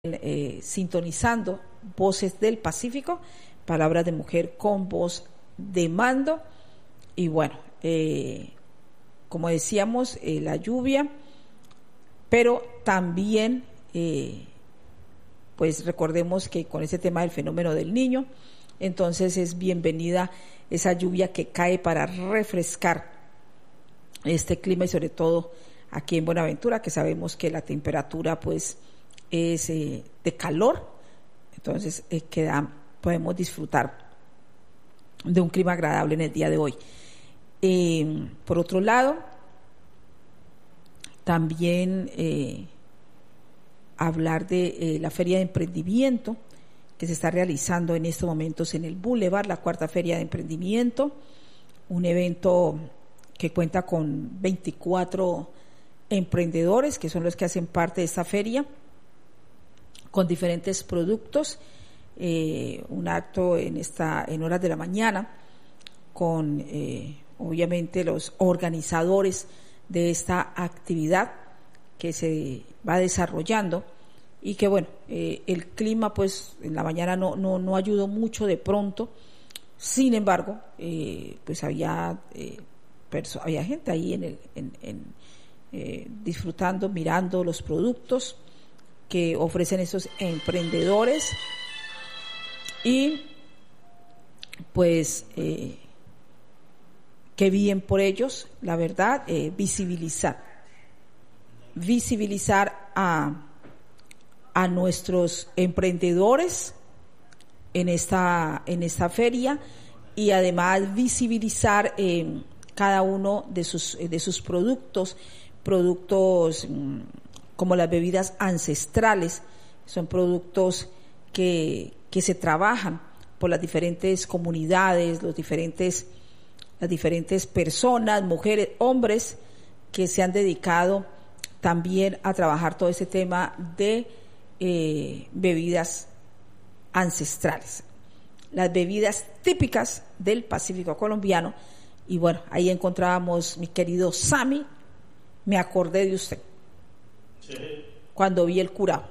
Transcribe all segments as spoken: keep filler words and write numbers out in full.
Eh, sintonizando Voces del Pacífico, palabras de mujer con voz de mando. Y bueno, eh, como decíamos, eh, la lluvia, pero también eh, pues recordemos que con ese tema del fenómeno del Niño, entonces es bienvenida esa lluvia que cae para refrescar este clima, y sobre todo aquí en Buenaventura, que sabemos que la temperatura pues es eh, de calor, entonces eh, queda, podemos disfrutar de un clima agradable en el día de hoy. Eh, por otro lado, también eh, hablar de eh, la Feria de Emprendimiento que se está realizando en estos momentos en el Boulevard, la cuarta Feria de Emprendimiento, un evento que cuenta con veinticuatro emprendedores que son los que hacen parte de esta feria, con diferentes productos, eh, un acto en esta en horas de la mañana con eh, obviamente los organizadores de esta actividad que se va desarrollando, y que bueno, eh, el clima pues en la mañana no no no ayudó mucho de pronto. Sin embargo, eh, pues había eh, perso- había gente ahí en el en, en eh, disfrutando, mirando los productos que ofrecen esos emprendedores, y pues eh, qué bien por ellos, la verdad, eh, visibilizar visibilizar a a nuestros emprendedores en esta en esta feria, y además visibilizar eh, cada uno de sus de sus productos productos mmm, como las bebidas ancestrales. Son productos que, que se trabajan por las diferentes comunidades, los diferentes, las diferentes personas, mujeres, hombres, que se han dedicado también a trabajar todo ese tema de eh, bebidas ancestrales, las bebidas típicas del Pacífico colombiano. Y bueno, ahí encontrábamos mi querido Sammy, me acordé de usted. Sí. Cuando vi el curado,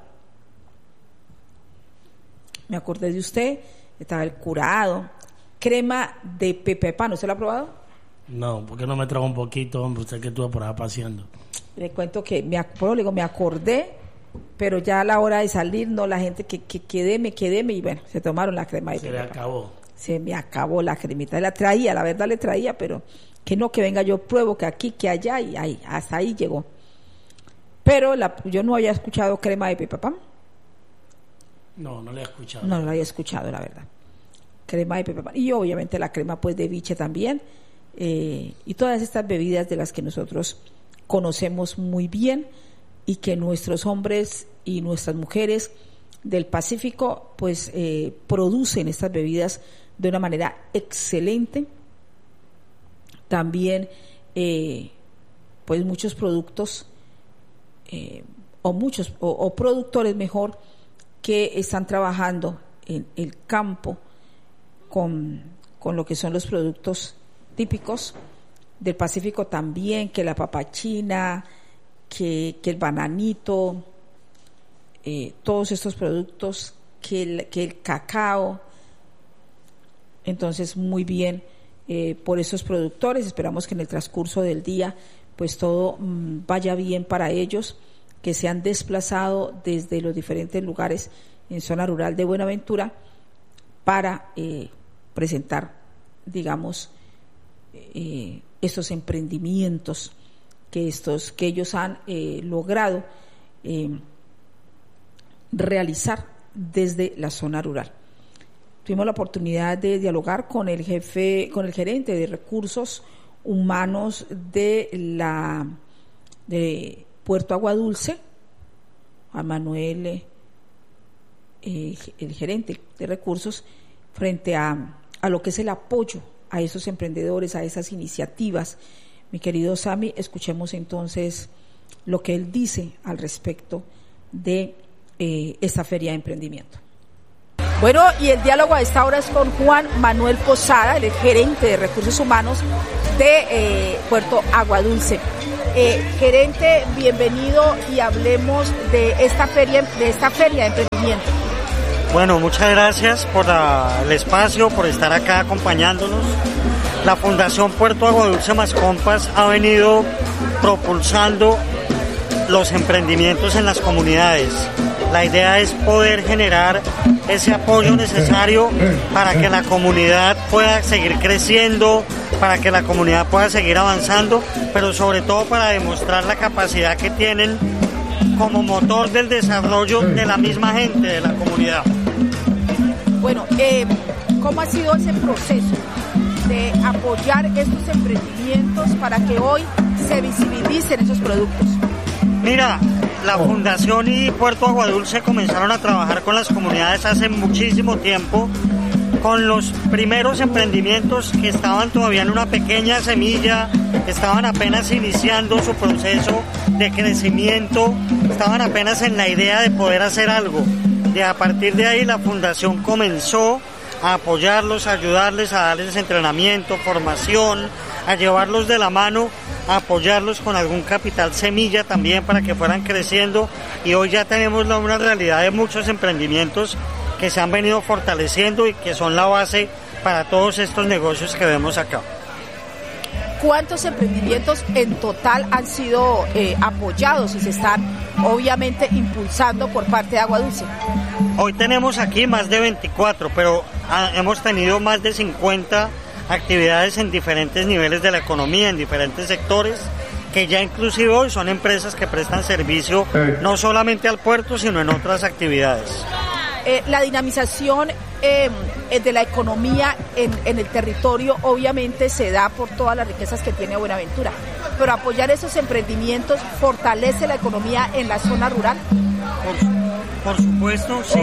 me acordé de usted. Estaba el curado, crema de pepe pan. ¿Usted lo ha probado? No, porque no me trajo un poquito, hombre, usted que estuvo por ahí paseando. Le cuento que me, bueno, digo, me acordé, pero ya a la hora de salir, no, la gente que, que quedéme, quedéme, y bueno, se tomaron la crema de se pepe pan. Se le acabó. Se me acabó la cremita, la traía, la verdad le traía, pero que no, que venga yo pruebo, que aquí, que allá, y ahí, hasta ahí llegó. Pero la, yo no había escuchado crema de pepe pan. No, no la he escuchado. No, no la había escuchado, la verdad. Crema de pepe pan. Y obviamente la crema pues de biche también. Eh, y todas estas bebidas de las que nosotros conocemos muy bien, y que nuestros hombres y nuestras mujeres del Pacífico pues eh, producen estas bebidas de una manera excelente. También eh, pues muchos productos Eh, o muchos o, o productores mejor, que están trabajando en el campo con, con lo que son los productos típicos del Pacífico también, que la papachina, que, que el bananito, eh, todos estos productos, que el, que el cacao. Entonces muy bien eh, por esos productores. Esperamos que en el transcurso del día pues todo mmm, vaya bien para ellos, que se han desplazado desde los diferentes lugares en zona rural de Buenaventura para eh, presentar, digamos, eh, estos emprendimientos que estos que ellos han eh, logrado eh, realizar desde la zona rural. Tuvimos la oportunidad de dialogar con el jefe, con el gerente de recursos humanos de la de Puerto Aguadulce, a Manuel, eh, el gerente de recursos, frente a, a lo que es el apoyo a esos emprendedores, a esas iniciativas. Mi querido Sammy, escuchemos entonces lo que él dice al respecto de eh, esta feria de emprendimiento. Bueno, y el diálogo a esta hora es con Juan Manuel Posada, el gerente de recursos humanos de eh, Puerto Aguadulce. Eh, gerente, bienvenido y hablemos de esta feria, de esta feria de emprendimiento. Bueno, muchas gracias por la, el espacio, por estar acá acompañándonos. La Fundación Puerto Aguadulce Más Compas ha venido propulsando los emprendimientos en las comunidades. La idea es poder generar ese apoyo necesario para que la comunidad pueda seguir creciendo, para que la comunidad pueda seguir avanzando, pero sobre todo para demostrar la capacidad que tienen como motor del desarrollo de la misma gente, de la comunidad. Bueno, eh, ¿cómo ha sido ese proceso de apoyar estos emprendimientos para que hoy se visibilicen esos productos? Mira, la Fundación y Puerto Aguadulce comenzaron a trabajar con las comunidades hace muchísimo tiempo, con los primeros emprendimientos que estaban todavía en una pequeña semilla, que estaban apenas iniciando su proceso de crecimiento, estaban apenas en la idea de poder hacer algo. Y a partir de ahí la Fundación comenzó a apoyarlos, a ayudarles, a darles entrenamiento, formación, a llevarlos de la mano, a apoyarlos con algún capital semilla también para que fueran creciendo, y hoy ya tenemos una realidad de muchos emprendimientos que se han venido fortaleciendo y que son la base para todos estos negocios que vemos acá. ¿Cuántos emprendimientos en total han sido eh, apoyados y se están obviamente impulsando por parte de Aguadulce? Hoy tenemos aquí más de veinticuatro, pero ha, hemos tenido más de cincuenta actividades en diferentes niveles de la economía, en diferentes sectores, que ya inclusive hoy son empresas que prestan servicio no solamente al puerto, sino en otras actividades. Eh, la dinamización eh, de la economía en, en el territorio obviamente se da por todas las riquezas que tiene Buenaventura, pero apoyar esos emprendimientos fortalece la economía en la zona rural. Por, por supuesto, sí.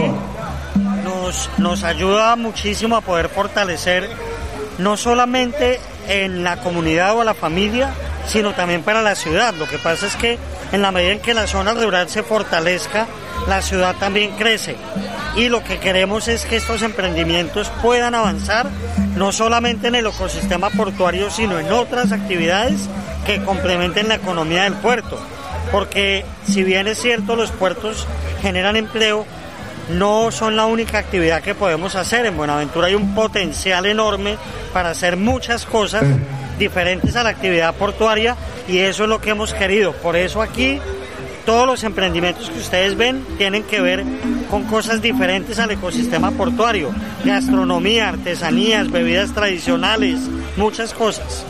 Nos, nos ayuda muchísimo a poder fortalecer no solamente en la comunidad o a la familia, sino también para la ciudad. Lo que pasa es que en la medida en que la zona rural se fortalezca, la ciudad también crece. Y lo que queremos es que estos emprendimientos puedan avanzar no solamente en el ecosistema portuario, sino en otras actividades que complementen la economía del puerto. Porque si bien es cierto, los puertos generan empleo, no son la única actividad que podemos hacer. En Buenaventura hay un potencial enorme para hacer muchas cosas diferentes a la actividad portuaria, y eso es lo que hemos querido. Por eso aquí todos los emprendimientos que ustedes ven tienen que ver con cosas diferentes al ecosistema portuario: gastronomía, artesanías, bebidas tradicionales, muchas cosas.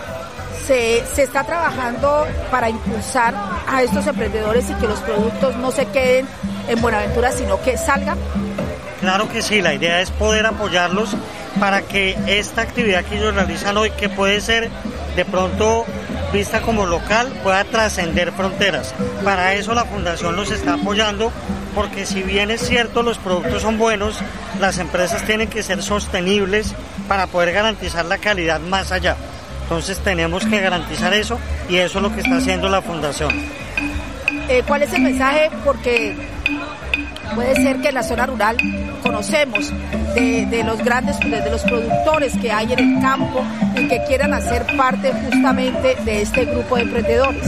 Se, se está trabajando para impulsar a estos emprendedores y que los productos no se queden en Buenaventura, sino que salgan. Claro que sí, la idea es poder apoyarlos para que esta actividad que ellos realizan hoy, que puede ser de pronto vista como local, pueda trascender fronteras. Para eso la Fundación los está apoyando, porque si bien es cierto los productos son buenos, las empresas tienen que ser sostenibles para poder garantizar la calidad más allá. Entonces tenemos que garantizar eso, y eso es lo que está haciendo la Fundación. Eh, ¿Cuál es el mensaje? Porque puede ser que en la zona rural conocemos de, de los grandes, de, de los productores que hay en el campo y que quieran hacer parte justamente de este grupo de emprendedores.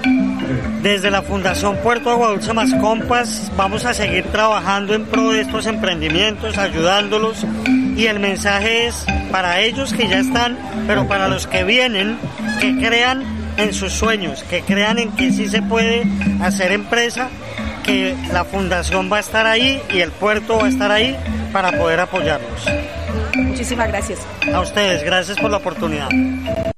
Desde la Fundación Puerto Aguadulce Más Compas vamos a seguir trabajando en pro de estos emprendimientos, ayudándolos, y el mensaje es para ellos que ya están, pero para los que vienen, que crean en sus sueños, que crean en que sí se puede hacer empresa, que la Fundación va a estar ahí y el puerto va a estar ahí para poder apoyarlos. Muchísimas gracias. A ustedes, gracias por la oportunidad.